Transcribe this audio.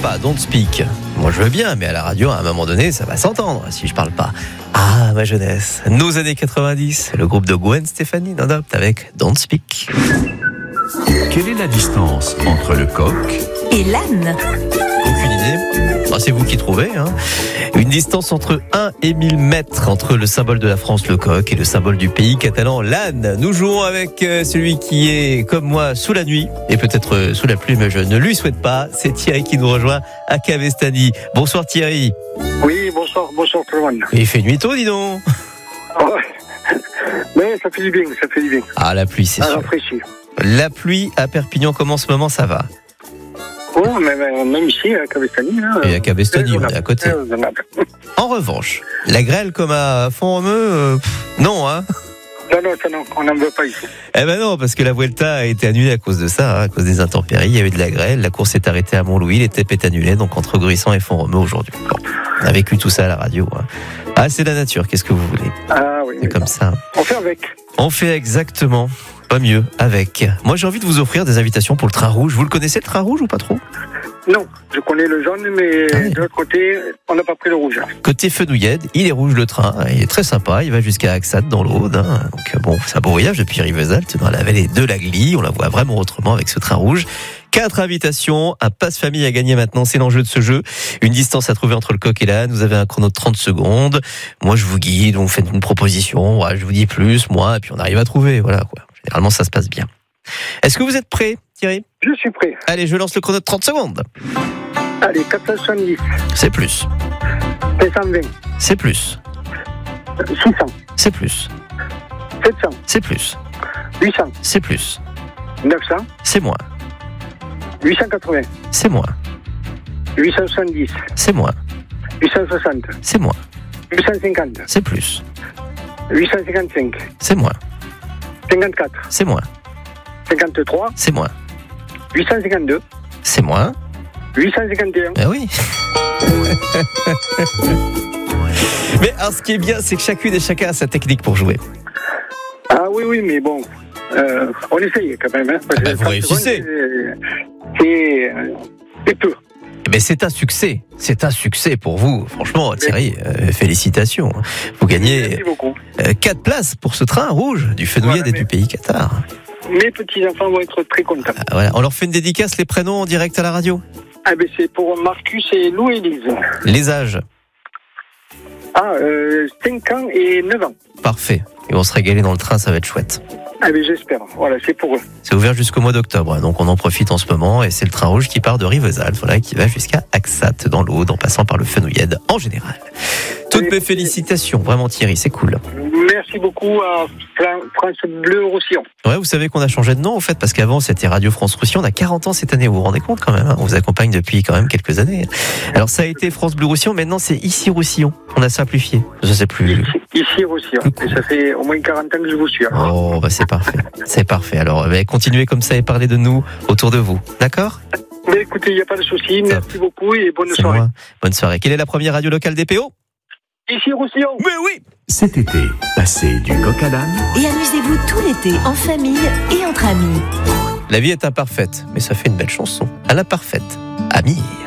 pas, don't speak. Moi je veux bien, mais à la radio, à un moment donné, ça va s'entendre si je parle pas. Ah, ma jeunesse, nos années 90, le groupe de Gwen Stefani d'Adopt avec Don't Speak. Quelle est la distance entre le coq et l'âne? Aucune idée. Ah, c'est vous qui trouvez. Une distance entre 1 et 1000 mètres entre le symbole de la France, le coq, et le symbole du pays catalan, l'âne. Nous jouons avec celui qui est, comme moi, sous la nuit, et peut-être sous la pluie, mais je ne lui souhaite pas. C'est Thierry qui nous rejoint à Cabestany. Bonsoir Thierry. Oui, bonsoir tout le monde. Il fait nuit tôt, dis donc. Ouais. Mais ça fait du bien. Ah, la pluie, c'est sûr. Rafraîchit. La pluie à Perpignan, comment en ce moment ça va? Oh, même ici, à Cabestany. Et à Cabestany, on est à côté. En revanche, la grêle comme à Font-Romeu, non, hein? Non, on n'en veut pas ici. Eh ben non, parce que la Vuelta a été annulée à cause de ça, à cause des intempéries. Il y a eu de la grêle, la course s'est arrêtée à Montlouis, l'étape est annulée, donc entre Gruissan et Font-Romeu aujourd'hui. Bon, on a vécu tout ça à la radio. Ah, c'est la nature, qu'est-ce que vous voulez? Ah oui. C'est comme ça. On fait avec. On fait exactement, pas mieux, avec. Moi, j'ai envie de vous offrir des invitations pour le train rouge. Vous le connaissez, le train rouge, ou pas trop? Non, je connais le jaune, mais de l'autre côté, on n'a pas pris le rouge. Côté Fenouillède, il est rouge le train, il est très sympa, il va jusqu'à Axat dans l'Aude. Donc bon, c'est un beau voyage depuis Rivesaltes dans la vallée de la Glie. On la voit vraiment autrement avec ce train rouge. 4 invitations, un passe-famille à gagner maintenant, c'est l'enjeu de ce jeu. Une distance à trouver entre le coq et l'âne, vous avez un chrono de 30 secondes. Moi je vous guide, vous faites une proposition, je vous dis plus, moi, et puis on arrive à trouver. Voilà quoi. Généralement ça se passe bien. Est-ce que vous êtes prêt, Thierry? Je suis prêt. Allez, je lance le chrono de 30 secondes. Allez, 470. C'est plus. 520. C'est plus. 600. C'est plus. 700. C'est plus. 800. C'est plus. 900. C'est moins. 880. C'est moins. 870. C'est moins. 860. C'est moins. 850. C'est plus. 855. C'est moins. 54. C'est moins. 53. C'est moins. 852. C'est moins. 851. Ben oui. Mais alors, ce qui est bien, c'est que chacune et chacun a sa technique pour jouer. Ah oui, mais bon, on essaye quand même. Parce que vous réussissez. C'est peu. Mais c'est un succès. C'est un succès pour vous. Franchement, Thierry, félicitations. Vous gagnez 4 places pour ce train rouge du Fenouillède et du pays Qatar. Mes petits-enfants vont être très contents. Voilà. On leur fait une dédicace, les prénoms en direct à la radio? C'est pour Marcus et Lou et Lise. Les âges? 5 ans et 9 ans. Parfait. Ils vont se régaler dans le train, ça va être chouette. J'espère. Voilà, c'est pour eux. C'est ouvert jusqu'au mois d'octobre, donc on en profite en ce moment. Et c'est le train rouge qui part de Rivesaltes, qui va jusqu'à Axat dans l'Aude, en passant par le Fenouillède en général. Toutes mes félicitations, vraiment Thierry, c'est cool. Merci beaucoup à France Bleu Roussillon. Ouais, vous savez qu'on a changé de nom en fait, parce qu'avant c'était Radio France Roussillon. On a 40 ans cette année, vous vous rendez compte quand même, On vous accompagne depuis quand même quelques années. Alors ça a été France Bleu Roussillon, maintenant c'est Ici Roussillon. On a simplifié. Je sais plus. Ici Roussillon. Et ça fait au moins 40 ans que je vous suis. Oh, c'est parfait. C'est parfait. Alors continuez comme ça et parlez de nous autour de vous. D'accord? Mais écoutez, il n'y a pas de souci. Merci beaucoup et bonne soirée. Bonne soirée. Quelle est la première radio locale des PO? Ici Roussillon. Mais oui. Cet été, passez du coq à l'âne et amusez-vous tout l'été en famille et entre amis. La vie est imparfaite, mais ça fait une belle chanson. À la parfaite, Amir.